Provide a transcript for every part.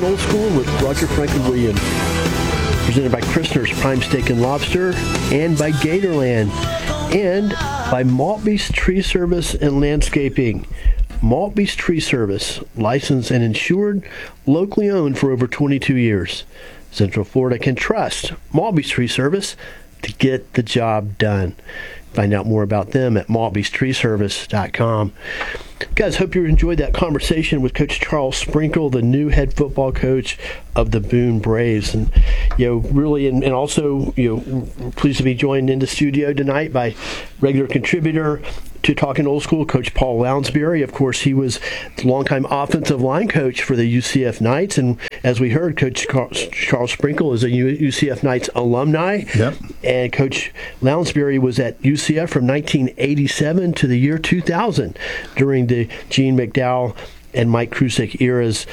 Talking Old School with Roger Franklin Williams. Presented by Christner's Prime Steak and Lobster and by Gatorland and by Maltby's Tree Service and Landscaping. Maltby's Tree Service, licensed and insured, locally owned for over 22 years. Central Florida can trust Maltby's Tree Service to get the job done. Find out more about them at maltbystreeservice.com. Guys, hope you enjoyed that conversation with Coach Charles Sprinkle, the new head football coach of the Boone Braves. And, really, and also, pleased to be joined in the studio tonight by regular contributor to Talking Old School, Coach Paul Lounsbury. Of course, he was the longtime offensive line coach for the UCF Knights. And as we heard, Coach Charles Sprinkle is a UCF Knights alumni. Yep. And Coach Lounsbury was at UCF from 1987 to the year 2000 during the Gene McDowell and Mike Krusek eras.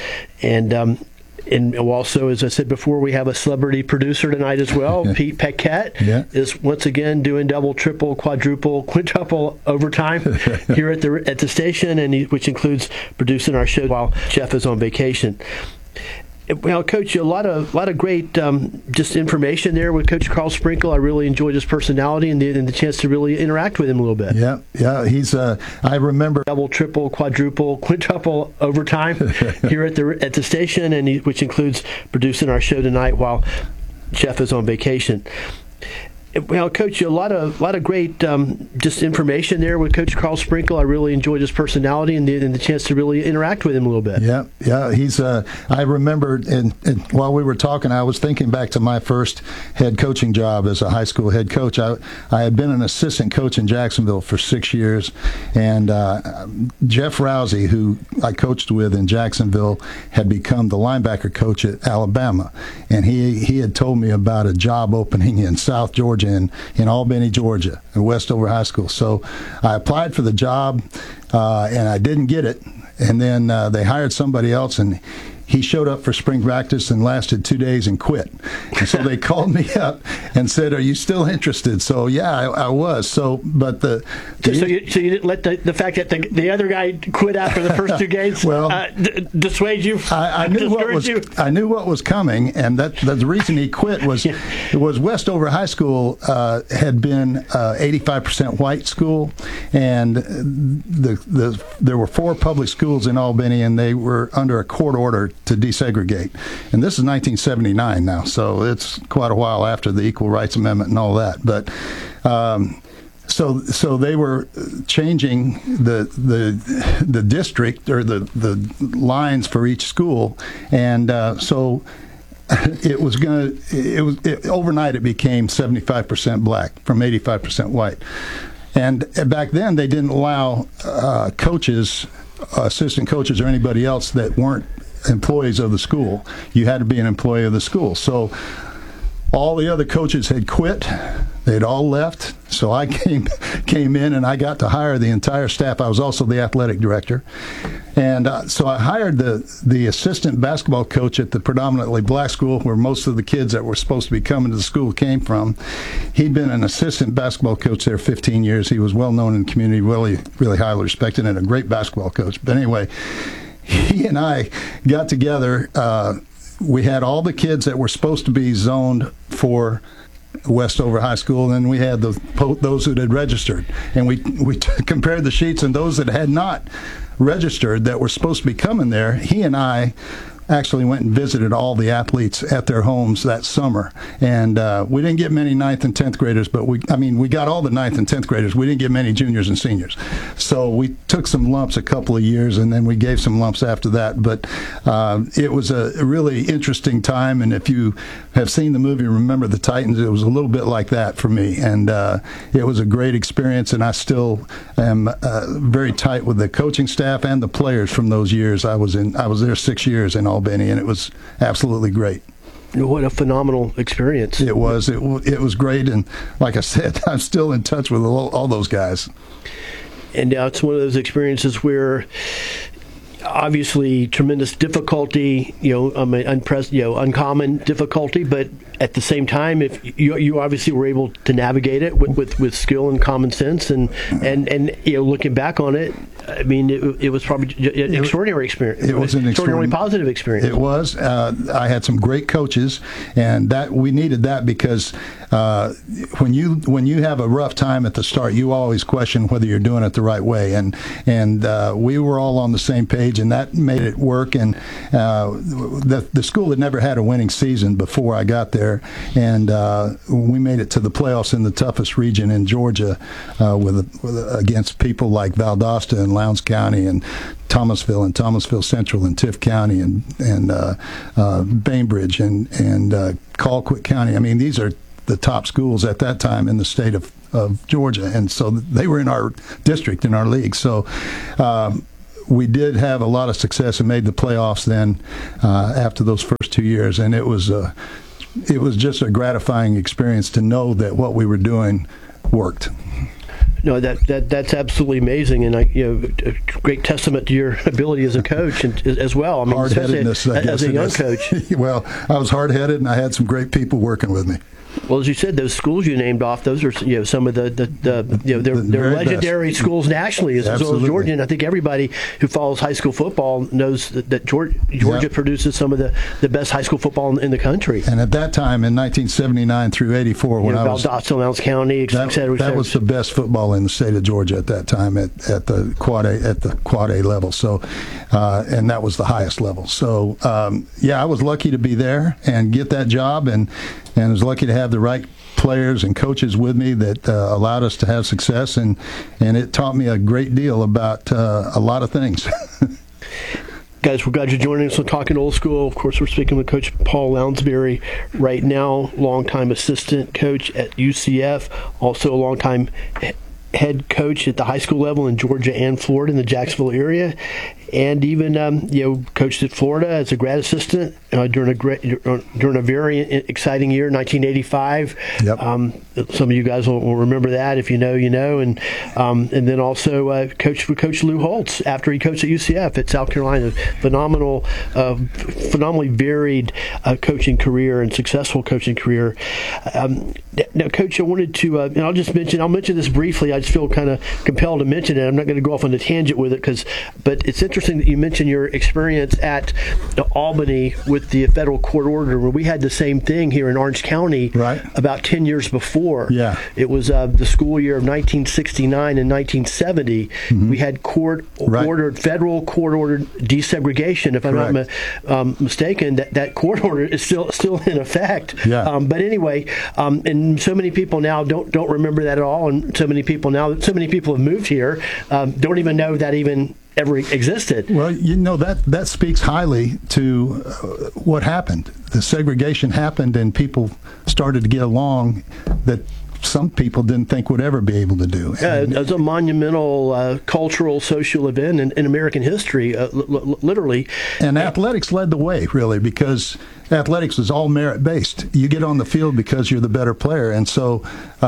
And also, as I said before, we have a celebrity producer tonight as well. Pete Paquette is once again doing double, triple, quadruple, quintuple overtime here at the station, and which includes producing our show while Jeff is on vacation. Well, Coach, a lot of great just information there with Coach Charles Sprinkle. I really enjoyed his personality and the chance to really interact with him a little bit. Yeah, he's. I remember double, triple, quadruple, quintuple overtime here at the station, and which includes producing our show tonight while Jeff is on vacation. Well, Coach, a lot of great just information there with Coach Charles Sprinkle. I really enjoyed his personality and the chance to really interact with him a little bit. Yeah, he's. I remember, and while we were talking, I was thinking back to my first head coaching job as a high school head coach. I had been an assistant coach in Jacksonville for 6 years, and Jeff Rousey, who I coached with in Jacksonville, had become the linebacker coach at Alabama, and he had told me about a job opening in South Georgia. In Albany, Georgia, at Westover High School. So I applied for the job, and I didn't get it. And then they hired somebody else, and he showed up for spring practice and lasted 2 days and quit. And so they called me up and said, "Are you still interested?" So yeah, I was. So, but so you didn't let the fact that the other guy quit after the first 2 games dissuade you? I knew what was coming, and the reason he quit was Westover High School had been 85% white school, and there were 4 public schools in Albany, and they were under a court order to desegregate. And this is 1979 now, so it's quite a while after the Equal Rights Amendment and all that. But so they were changing the district or the lines for each school, and so overnight it became 75% black from 85% white. And back then they didn't allow coaches, assistant coaches, or anybody else that weren't employees of the school. You had to be an employee of the school. So all the other coaches had quit. They'd all left. So I came in, and I got to hire the entire staff. I was also the athletic director. And so I hired the assistant basketball coach at the predominantly black school where most of the kids that were supposed to be coming to the school came from. He'd been an assistant basketball coach there 15 years. He was well known in the community, really, really highly respected, and a great basketball coach. But anyway, he and I got together. We had all the kids that were supposed to be zoned for Westover High School, and then we had those that had registered. And we compared the sheets, and those that had not registered that were supposed to be coming there, he and I actually went and visited all the athletes at their homes that summer. And we didn't get many 9th and 10th graders, but we got all the 9th and 10th graders. We didn't get many juniors and seniors. So we took some lumps a couple of years, and then we gave some lumps after that. But it was a really interesting time, and if you have seen the movie Remember the Titans, it was a little bit like that for me. And it was a great experience, and I still am very tight with the coaching staff and the players from those years. I was there 6 years in Albany, and it was absolutely great. What a phenomenal experience. It was. It was great, and like I said, I'm still in touch with all those guys. And it's one of those experiences where obviously tremendous difficulty, uncommon difficulty, but at the same time, if you obviously were able to navigate it with skill and common sense, and looking back on it, I mean, it was probably an extraordinary experience. It was an extraordinarily positive experience. It was. I had some great coaches, and that we needed that because when you have a rough time at the start, you always question whether you're doing it the right way, and we were all on the same page, and that made it work. And the school had never had a winning season before I got there, and we made it to the playoffs in the toughest region in Georgia, against people like Valdosta and Lowndes County and Thomasville Central and Tift County and Bainbridge and Colquitt County. I mean, these are the top schools at that time in the state of Georgia, and so they were in our district, in our league. So we did have a lot of success and made the playoffs then after those first 2 years, and it was just a gratifying experience to know that what we were doing worked. No, that's absolutely amazing, and a great testament to your ability as a coach and as well. I mean, hard-headedness, I guess, as a young coach. Well, I was hard-headed, and I had some great people working with me. Well, as you said, those schools you named off, those are some of they're legendary best schools nationally as well as Georgia. And I think everybody who follows high school football knows that Georgia produces some of the best high school football in the country. And at that time, in 1979 through '84, when I was Valdosta, Lowndes County, etc. That was the best football in the state of Georgia at that time at the quad A level. So, and that was the highest level. So, I was lucky to be there and get that job, and I was lucky to have the right players and coaches with me that allowed us to have success, and it taught me a great deal about a lot of things. Guys, we're glad you're joining us on Talking Old School. Of course, we're speaking with Coach Paul Lounsbury right now, longtime assistant coach at UCF, also a longtime head coach at the high school level in Georgia and Florida in the Jacksonville area, and even coached at Florida as a grad assistant during a very exciting year, 1985. Yep. Some of you guys will remember that. If you know, you know. And then also coached with Coach Lou Holtz after he coached at UCF at South Carolina. Phenomenally varied coaching career and successful coaching career. Now, Coach, I wanted to, and I'll mention this briefly. I just feel kind of compelled to mention it. I'm not going to go off on a tangent with it, but it's interesting that you mentioned your experience at Albany with the federal court order, where we had the same thing here in Orange County about 10 years before. Yeah. It was the school year of 1969 and 1970. Mm-hmm. We had federal court-ordered desegregation, if I'm not mistaken. That court order is still in effect. Yeah. But anyway, and so many people now don't remember that at all, and so many people have moved here, don't even know that even ever existed. Well, that speaks highly to what happened. The segregation happened, and people started to get along that some people didn't think would ever be able to do. It was a monumental cultural, social event in American history, literally. And athletics led the way, really, because athletics is all merit-based. You get on the field because you're the better player. And so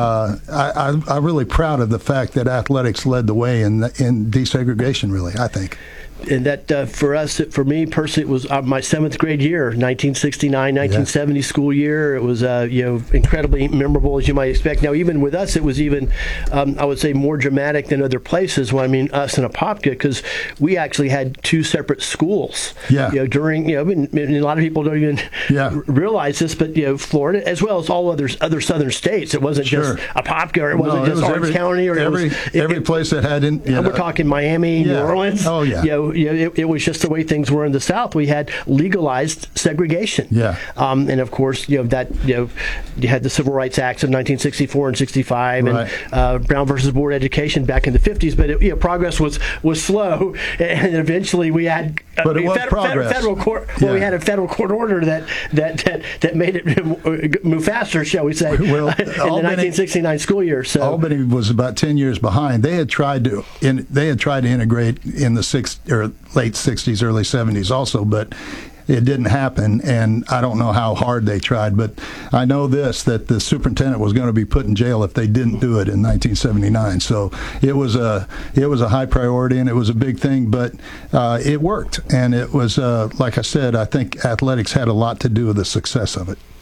I'm really proud of the fact that athletics led the way in desegregation, really, I think. And that for me personally, it was my 7th grade year, 1969, 1970 school year. It was incredibly memorable, as you might expect. Now, even with us, it was even I would say more dramatic than other places. Well, I mean, us in Apopka, because we actually had 2 separate schools. Yeah. During and a lot of people don't even realize this, but Florida, as well as all other southern states, it wasn't just Apopka, or it wasn't just Orange County, or every place that had we're talking Miami, New Orleans. Oh yeah. It was just the way things were in the South. We had legalized segregation. Yeah. And of course, you had the Civil Rights Acts of 1964 and 65, and Brown versus Board of Education back in the 50s. But progress was slow, and eventually we had federal court. Well, we had a federal court order that made it move faster, shall we say? Well, in the 1969 school year. So Albany was about 10 years behind. They had tried to integrate in the late 60s, early 70s also, but it didn't happen, and I don't know how hard they tried, but I know that the superintendent was going to be put in jail if they didn't do it in 1979. So it was a high priority, and it was a big thing, but it worked, and it was like I said, I think athletics had a lot to do with the success of it.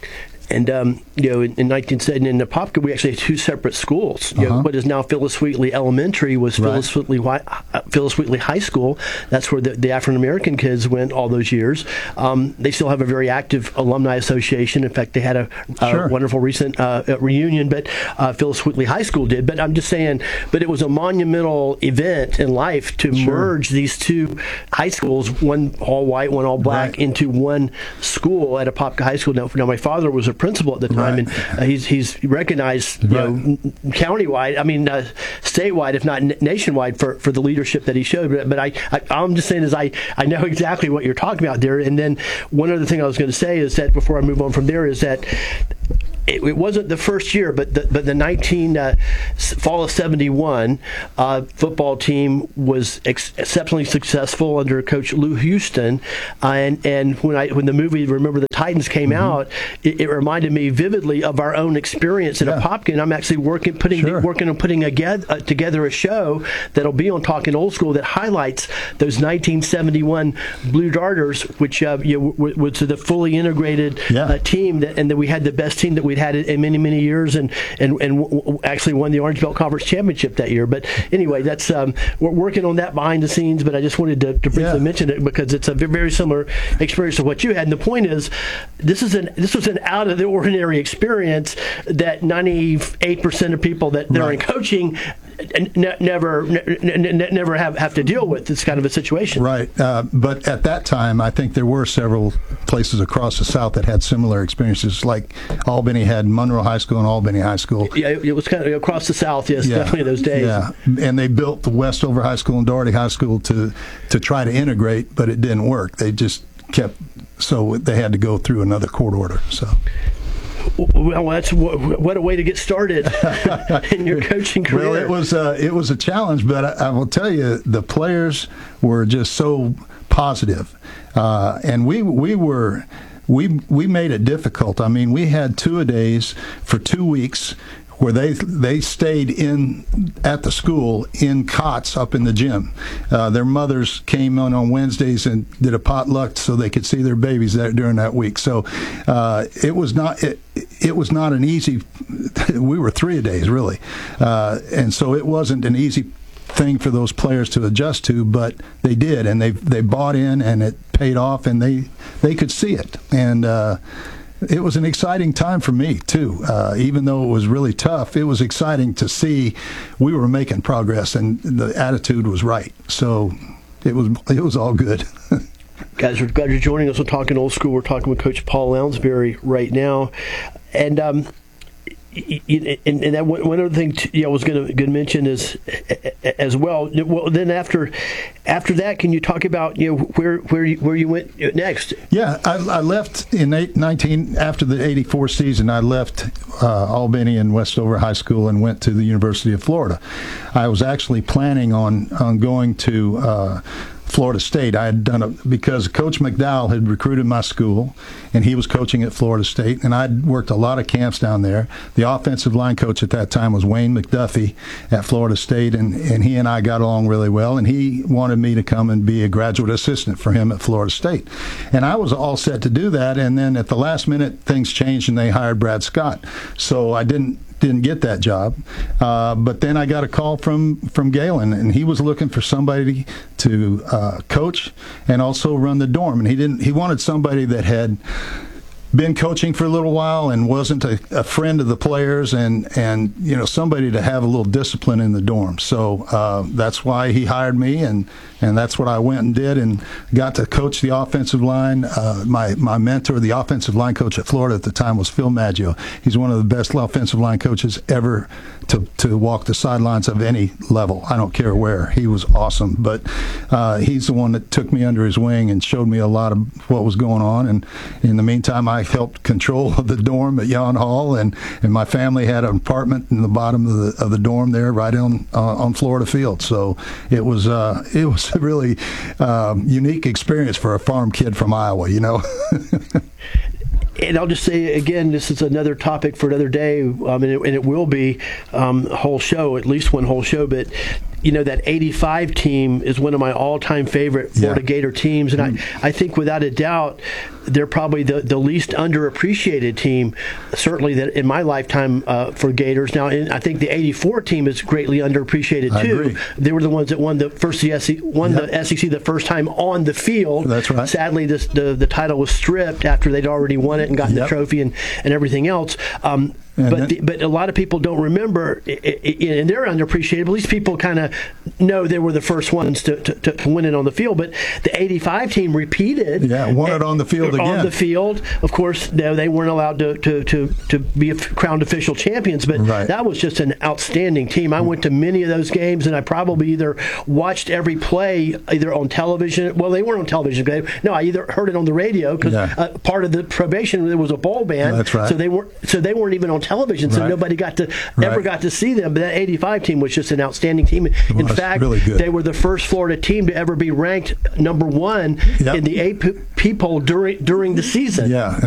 And in 1970, in Apopka, we actually had two separate schools. What is now Phyllis Wheatley Elementary was Phyllis Wheatley High School. That's where the African American kids went all those years. They still have a very active alumni association. In fact, they had a wonderful recent reunion, but Phyllis Wheatley High School did. But I'm just saying, but it was a monumental event in life to merge these two high schools, one all white, one all black, into one school at Apopka High School. Now my father was a principal at the time, and he's recognized countywide, statewide, if not nationwide, for the leadership that he showed. But I'm just saying is I know exactly what you're talking about there. And then one other thing I was going to say is that before I move on from there is that it wasn't the first year, but the fall of '71 football team was exceptionally successful under Coach Lou Houston, and when the movie Remember the Titans came out, it reminded me vividly of our own experience at Apopka. And I'm actually working on putting together a show that'll be on Talking Old School that highlights those 1971 Blue Darters, which was the fully integrated team, and that we had the best team that we'd had in many years, and actually won the Orange Belt Conference Championship that year. But anyway, that's we're working on that behind the scenes. But I just wanted to briefly mention it because it's a very similar experience to what you had. And the point is, this was an out of the ordinary experience that 98% of people that are in coaching never have to deal with this kind of a situation. Right. But at that time, I think there were several places across the South that had similar experiences. Like Albany had Monroe High School and Albany High School. Yeah, it was kind of across the South. Yes, definitely those days. Yeah, and they built the Westover High School and Doherty High School to try to integrate, but it didn't work. They just so they had to go through another court order. So. Well, that's what a way to get started in your coaching career. Well, it was a challenge, but I will tell you, the players were just so positive, and we made it difficult. I mean, we had two-a-days for 2 weeks where they stayed at the school in cots up in the gym. Their mothers came on Wednesdays and did a potluck so they could see their babies during that week. So it was not an easy. We were 3-a-days really, and so it wasn't an easy thing for those players to adjust to, but they did, and they bought in, and it paid off, and they could see it. And it was an exciting time for me too. Even though it was really tough, it was exciting to see we were making progress and the attitude was right. So it was all good. Guys, we're glad you're joining us on Talking Old School. We're talking with Coach Paul Lounsbury right now, and that one other thing I was going to mention is as well. Well, then after that, can you talk about where you went next? Yeah, I left in after the '84 season. I left Albany and Westover High School and went to the University of Florida. I was actually planning on going to Florida State. I had done it because Coach McDowell had recruited my school, and he was coaching at Florida State, and I'd worked a lot of camps down there. The offensive line coach at that time was Wayne McDuffie at Florida State, and he and I got along really well, and he wanted me to come and be a graduate assistant for him at Florida State. And I was all set to do that, and then at the last minute, things changed, and they hired Brad Scott. So I didn't get that job, but then I got a call from Galen, and he was looking for somebody to coach and also run the dorm. And he wanted somebody that had been coaching for a little while and wasn't a friend of the players, and somebody to have a little discipline in the dorm. So that's why he hired me, and that's what I went and did, and got to coach the offensive line. My mentor, the offensive line coach at Florida at the time, was Phil Maggio. He's one of the best offensive line coaches ever to walk the sidelines of any level. I don't care where. He was awesome. But he's the one that took me under his wing and showed me a lot of what was going on. And in the meantime, I helped control the dorm at Yon Hall, and my family had an apartment in the bottom of the dorm there, right on Florida Field. So it was a really unique experience for a farm kid from Iowa, And I'll just say again, this is another topic for another day, and it will be a whole show, at least one whole show. But that 85 team is one of my all-time favorite Florida Gator teams, and I think without a doubt they're probably the least underappreciated team, certainly that in my lifetime for Gators. Now, I think the '84 team is greatly underappreciated I too. agree. They were the ones that won the SEC the first time on the field. That's right. Sadly, the title was stripped after they'd already won it and gotten the trophy and everything else. But a lot of people don't remember, and they're underappreciated. At least people kind of know they were the first ones to win it on the field. But the '85 team repeated. Yeah, won it on the field again. On the field, of course, they weren't allowed to be crowned official champions. But that was just an outstanding team. I went to many of those games, and I probably either watched every play either on television. Well, they weren't on television. No, I either heard it on the radio because part of the probation there was a bowl ban. That's right. So they weren't even on television, so nobody ever got to see them. But that '85 team was just an outstanding team. In fact, really good. They were the first Florida team to ever be ranked number one in the AP poll during the season. Yeah.